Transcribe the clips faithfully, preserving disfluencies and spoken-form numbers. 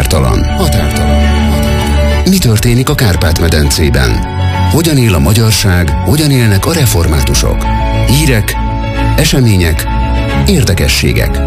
Határtalan. Határtalan. Mi történik a Kárpát-medencében? Hogyan él a magyarság, hogyan élnek a reformátusok? Hírek, események, érdekességek.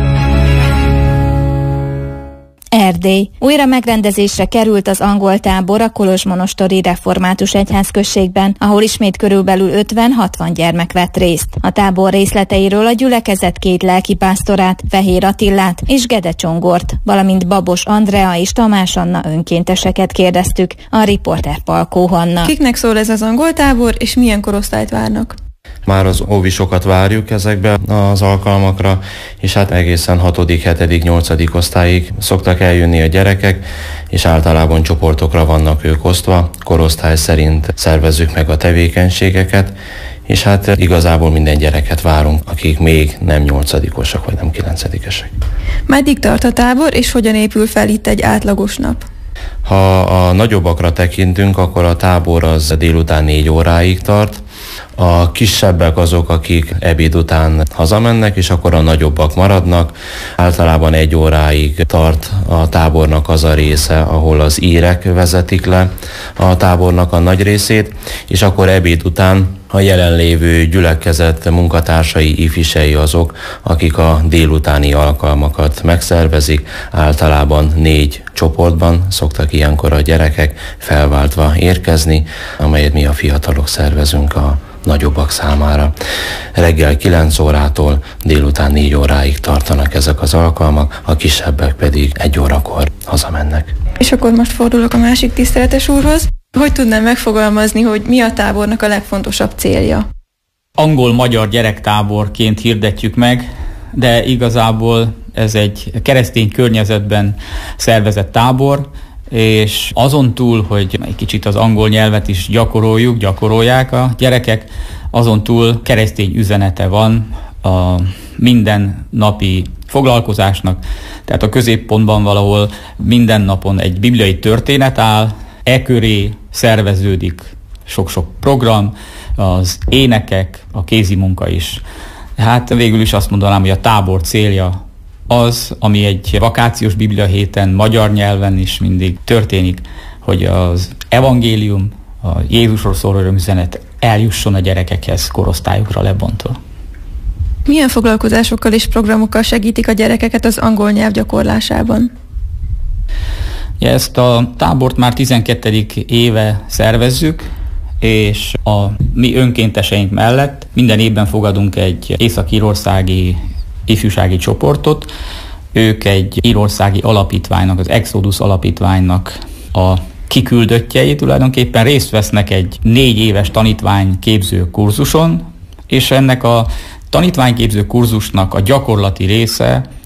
Erdély. Újra megrendezésre került az angol tábor a kolozsmonostori református egyházközségben, ahol ismét körülbelül ötven-hatvan gyermek vett részt. A tábor részleteiről a gyülekezet két lelkipásztorát, Fehér Attillát és Gede Csongort, valamint Babos Andrea és Tamás Anna önkénteseket kérdeztük, a riporter Palkó Hanna. Kiknek szól ez az angol tábor, és milyen korosztályt várnak? Már az óvisokat várjuk ezekbe az alkalmakra, és hát egészen hatodik, hetedik, nyolcadik osztályig szoktak eljönni a gyerekek, és általában csoportokra vannak ők osztva, korosztály szerint szervezzük meg a tevékenységeket, és hát igazából minden gyereket várunk, akik még nem nyolcadikosak, vagy nem kilencedikesek. Meddig tart a tábor, és hogyan épül fel itt egy átlagos nap? Ha a nagyobbakra tekintünk, akkor a tábor az délután négy óráig tart. A kisebbek azok, akik ebéd után hazamennek, és akkor a nagyobbak maradnak. Általában egy óráig tart a tábornak az a része, ahol az írek vezetik le a tábornak a nagy részét, és akkor ebéd után a jelenlévő gyülekezet munkatársai, ifisei azok, akik a délutáni alkalmakat megszervezik. Általában négy csoportban szoktak ilyenkor a gyerekek felváltva érkezni, amelyet mi a fiatalok szervezünk a nagyobbak számára. Reggel kilenc órától délután négy óráig tartanak ezek az alkalmak, a kisebbek pedig egy órakor hazamennek. És akkor most fordulok a másik tiszteletes úrhoz. Hogy tudnám megfogalmazni, hogy mi a tábornak a legfontosabb célja? Angol-magyar gyerektáborként hirdetjük meg, de igazából ez egy keresztény környezetben szervezett tábor, és azon túl, hogy egy kicsit az angol nyelvet is gyakoroljuk, gyakorolják a gyerekek, azon túl keresztény üzenete van a mindennapi foglalkozásnak. Tehát a középpontban valahol minden napon egy bibliai történet áll, e köré szerveződik sok-sok program, az énekek, a kézimunka is. Hát végül is azt mondanám, hogy a tábor célja az, ami egy vakációs biblia héten magyar nyelven is mindig történik, hogy az evangélium, a Jézusról szóló örömüzenet eljusson a gyerekekhez korosztályukra lebontva. Milyen foglalkozásokkal és programokkal segítik a gyerekeket az angol nyelv gyakorlásában? Ezt a tábort már tizenkettedik éve szervezzük, és a mi önkénteseink mellett minden évben fogadunk egy észak-írországi ifjúsági csoportot. Ők egy írországi alapítványnak, az Exodus alapítványnak a kiküldöttjei, tulajdonképpen részt vesznek egy négy éves tanítványképző kurzuson, és ennek a tanítványképző kurzusnak a gyakorlati része